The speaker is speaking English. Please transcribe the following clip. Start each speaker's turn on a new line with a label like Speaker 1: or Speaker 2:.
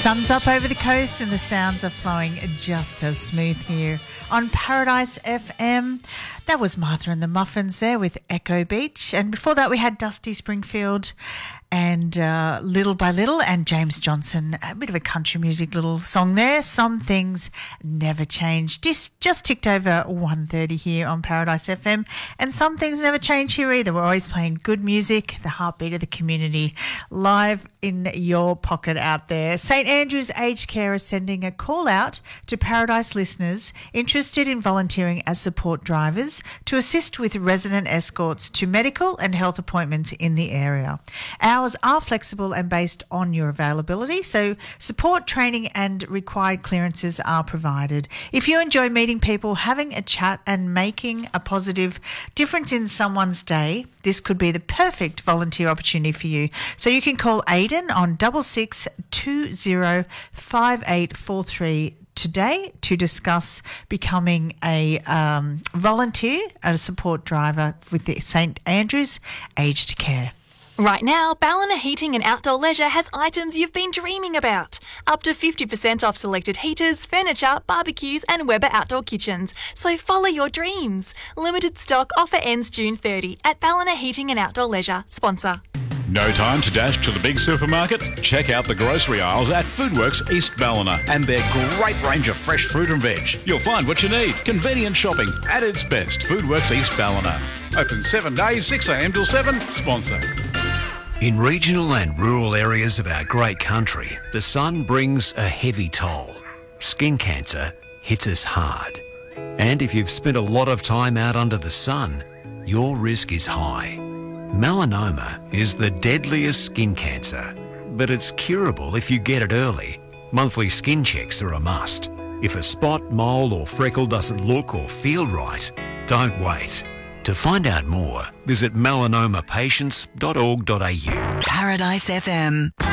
Speaker 1: Sun's up over the coast and the sounds are flowing just as smooth here on Paradise FM. That was Martha and the Muffins there with Echo Beach. And before that we had Dusty Springfield and Little by Little and James Johnson. A bit of a country music little song there. Some Things Never Change. Just ticked over 1:30 here on Paradise FM. And some things never change here either. We're always playing good music, the heartbeat of the community, live in your pocket out there. St Andrew's Aged Care is sending a call out to Paradise listeners interested in volunteering as support drivers to assist with resident escorts to medical and health appointments in the area. Hours are flexible and based on your availability, so support, training and required clearances are provided. If you enjoy meeting people, having a chat and making a positive difference in someone's day, this could be the perfect volunteer opportunity for you. So you can call Aidan on 66205843 today to discuss becoming a volunteer and a support driver with the St Andrew's Aged Care.
Speaker 2: Right now, Ballina Heating and Outdoor Leisure has items you've been dreaming about. Up to 50% off selected heaters, furniture, barbecues and Weber outdoor kitchens. So follow your dreams. Limited stock offer ends June 30 at Ballina Heating and Outdoor Leisure. Sponsor.
Speaker 3: No time to dash to the big supermarket? Check out the grocery aisles at Foodworks East Ballina and their great range of fresh fruit and veg. You'll find what you need. Convenient shopping at its best. Foodworks East Ballina. Open 7 days, 6 a.m. till 7. Sponsor.
Speaker 4: In regional and rural areas of our great country, the sun brings a heavy toll. Skin cancer hits us hard. And if you've spent a lot of time out under the sun, your risk is high. Melanoma is the deadliest skin cancer, but it's curable if you get it early. Monthly skin checks are a must. If a spot, mole or freckle doesn't look or feel right, don't wait. To find out more, visit melanomapatients.org.au.
Speaker 5: Paradise FM.